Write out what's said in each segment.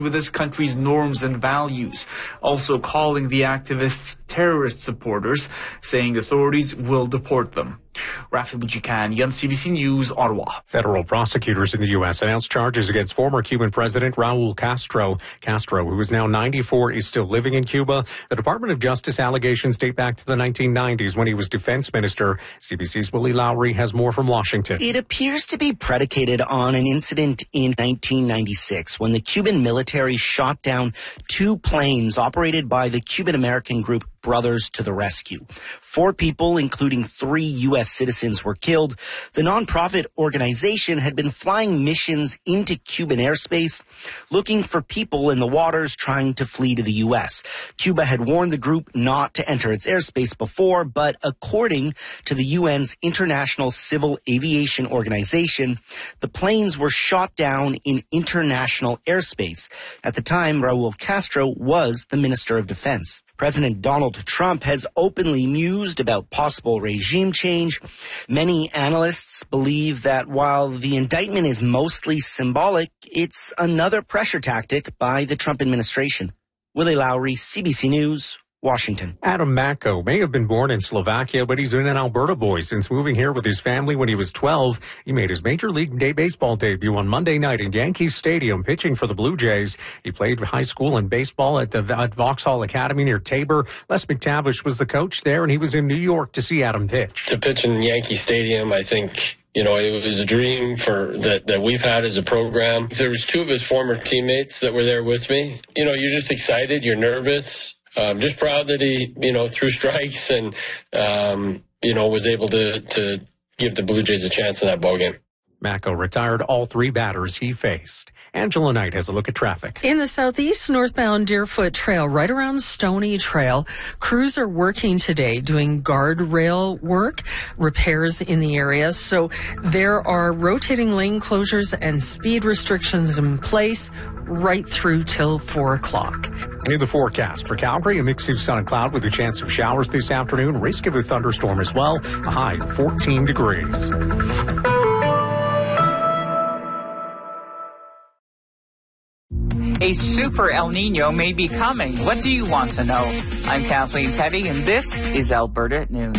with this country's norms and values, also calling the activists terrorist supporters, saying authorities will deport them. Rafi Bouchikanian, CBC News, Ottawa. Federal prosecutors in the U.S. announced charges against former Cuban President Raul Castro. Castro, who is now 94, is still living in Cuba. The Department of Justice allegations date back to the 1990s when he was defense minister. CBC's Willie Lowry has more from Washington. It appears to be predicated on an incident in 1996 when the Cuban military shot down 2 planes operated by the Cuban-American group Brothers to the Rescue. 4 people, including 3 U.S. citizens, were killed. The nonprofit organization had been flying missions into Cuban airspace, looking for people in the waters trying to flee to the U.S. Cuba had warned the group not to enter its airspace before, but according to the UN's International Civil Aviation Organization, the planes were shot down in international airspace. At the time, Raul Castro was the Minister of Defense. President Donald Trump has openly mused about possible regime change. Many analysts believe that while the indictment is mostly symbolic, it's another pressure tactic by the Trump administration. Willie Lowry, CBC News, Washington. Adam Mako may have been born in Slovakia, but he's been an Alberta boy since moving here with his family when he was 12. He made his Major League Baseball debut on Monday night in Yankee Stadium, pitching for the Blue Jays. He played high school and baseball at Vauxhall Academy near Tabor. Les McTavish was the coach there, and he was in New York to see Adam pitch. To pitch in Yankee Stadium, I think, it was a dream that we've had as a program. There was 2 of his former teammates that were there with me. You're just excited, you're nervous. Just proud that he, threw strikes and, was able to give the Blue Jays a chance in that ballgame. Mako retired all 3 batters he faced. Angela Knight has a look at traffic. In the southeast, northbound Deerfoot Trail, right around Stony Trail, crews are working today doing guardrail work, repairs in the area. So there are rotating lane closures and speed restrictions in place right through till 4 o'clock. In the forecast for Calgary, a mix of sun and cloud with a chance of showers this afternoon. Risk of a thunderstorm as well. A high of 14 degrees. A super El Nino may be coming. What do you want to know? I'm Kathleen Petty, and this is Alberta at Noon.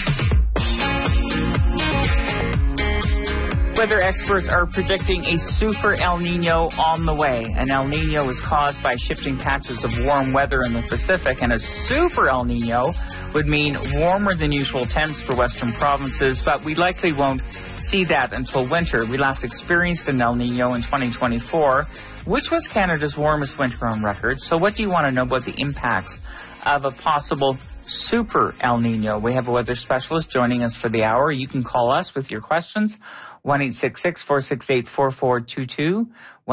Weather experts are predicting a super El Nino on the way. An El Nino is caused by shifting patches of warm weather in the Pacific, and a super El Nino would mean warmer than usual temps for western provinces, but we likely won't see that until winter. We last experienced an El Nino in 2024, which was Canada's warmest winter on record. So what do you want to know about the impacts of a possible super El Nino? We have a weather specialist joining us for the hour. You can call us with your questions. 1-866-468-4422,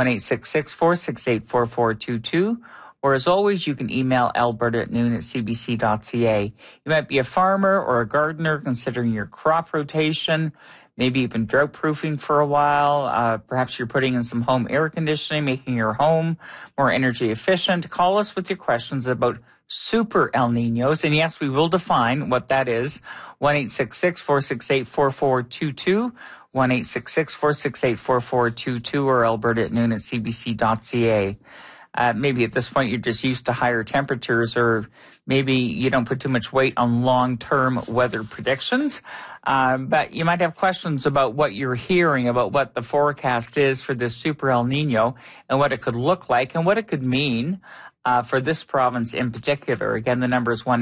1-866-468-4422. Or as always, you can email alberta@noon@cbc.ca. You might be a farmer or a gardener considering your crop rotation. Maybe you've been drought proofing for a while. Perhaps you're putting in some home air conditioning, making your home more energy efficient. Call us with your questions about super El Ninos. And yes, we will define what that is. 1-866-468-4422, 1-866-468-4422, or alberta@noon@cbc.ca. Maybe at this point you're just used to higher temperatures, or maybe you don't put too much weight on long-term weather predictions. But you might have questions about what you're hearing, about what the forecast is for this super El Nino and what it could look like and what it could mean for this province in particular. Again, the number is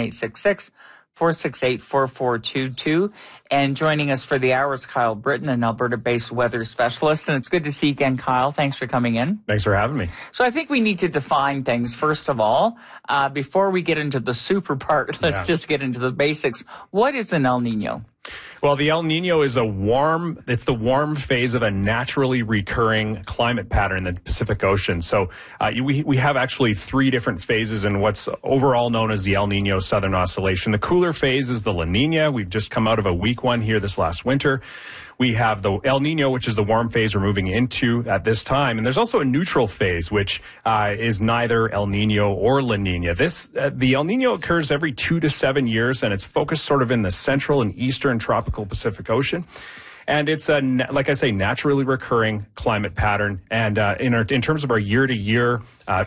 1-866-468-4422. And joining us for the hour is Kyle Britton, an Alberta-based weather specialist. And it's good to see you again, Kyle. Thanks for coming in. Thanks for having me. So I think we need to define things, first of all. Before we get into the super part, let's just get into the basics. What is an El Nino? Well, the El Nino is it's the warm phase of a naturally recurring climate pattern in the Pacific Ocean. So we have actually 3 different phases in what's overall known as the El Nino Southern Oscillation. The cooler phase is the La Nina. We've just come out of a weak one here this last winter. We have the El Nino, which is the warm phase we're moving into at this time. And there's also a neutral phase, which is neither El Nino or La Nina. The El Nino occurs every 2 to 7 years, and it's focused sort of in the central and eastern tropical Pacific Ocean. And it's like I say, naturally recurring climate pattern. And in terms of our year-to-year